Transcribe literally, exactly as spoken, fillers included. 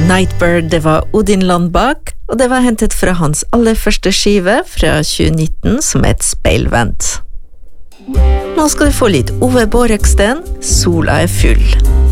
Nightbird, det var Odin Landbak, og det var hentet fra hans aller første skive fra tjue nitten som het Speilvendt. Nå skal du få litt Ove Borreksten, Sola er full.